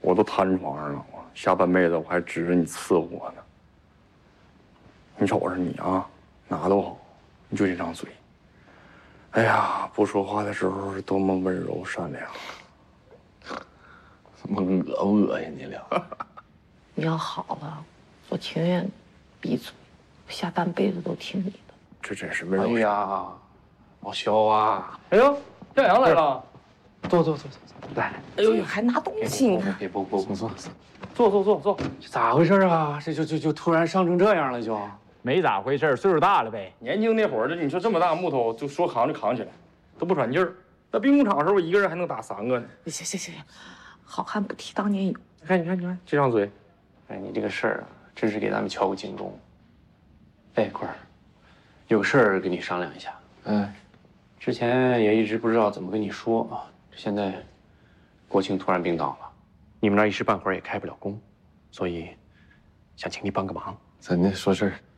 我都瘫床上了，我下半辈子我还指着你伺候我呢。你瞅着你啊，哪都好，你就这张嘴。哎呀，不说话的时候是多么温柔善良。 怎么恶不恶心你俩？ 你要好了，我情愿闭嘴，下半辈子都听你的。 这真是温柔。 哎呀，老肖啊！ 哎呦，小杨来了， 坐，来。 哎呦，还拿东西，你看。 别不坐， 坐。 咋回事啊？这就突然伤成这样了就？ 没咋回事，岁数大了呗。 年轻那会儿，你说这么大木头，就说扛就扛起来，都不喘劲儿。那兵工厂的时候，我一个人还能打3个呢。 行，好汉不提当年勇。 你看这张嘴。 哎，你这个事儿啊，真是给咱们敲个警钟。哎，坤儿，有个事儿跟你商量一下。之前也一直不知道怎么跟你说啊。现在，国庆突然病倒了，你们那儿一时半会儿也开不了工，所以想请你帮个忙。 怎的？说事儿。